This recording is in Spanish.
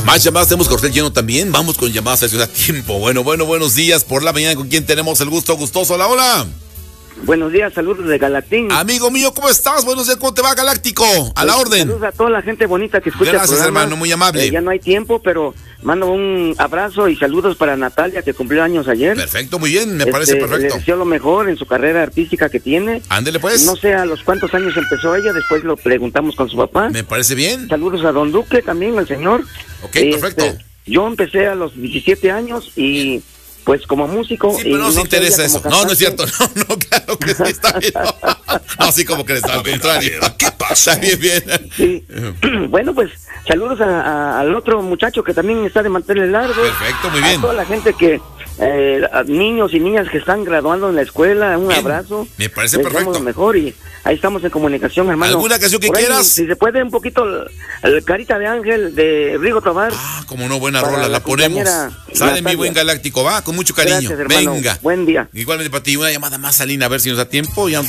Más llamadas, tenemos cartel lleno también. Vamos con llamadas a Ciudad Tiempo. Bueno, buenos días por la mañana. ¿Con quién tenemos el gusto? Gustoso, hola. Buenos días, saludos de Galactín. Amigo mío, ¿cómo estás? Buenos días, ¿cómo te va, Galáctico? A la orden. Saludos a toda la gente bonita que escucha. Gracias, hermano, muy amable. Ya no hay tiempo, pero mando un abrazo y saludos para Natalia, que cumplió años ayer. Perfecto, muy bien, me parece perfecto. Le deseo lo mejor en su carrera artística que tiene. Ándele pues. No sé a los cuántos años empezó ella, después lo preguntamos con su papá. Me parece bien. Saludos a don Duque también, al señor. Ok, perfecto. Yo empecé a los 17 años y... pues como músico... Sí, pero no nos interesa eso. No, no es cierto. No, claro que sí, está bien. No, así como crees, al contrario. ¿Qué pasa? Bien. Sí. Bueno, pues saludos al otro muchacho que también está de mantener largo. Perfecto, muy bien. A toda la gente que... niños y niñas que están graduando en la escuela, un abrazo. Me parece perfecto. Lo mejor y ahí estamos en comunicación, hermano. ¿Alguna canción que quieras? Si se puede, un poquito el Carita de Ángel de Rigo Tobar. Como no, buena rola, la ponemos. Sale Natalia. Mi buen Galáctico, va, con mucho cariño. Gracias, hermano. Venga. Buen día. Igualmente para ti, una llamada más, Alina, a ver si nos da tiempo. Ya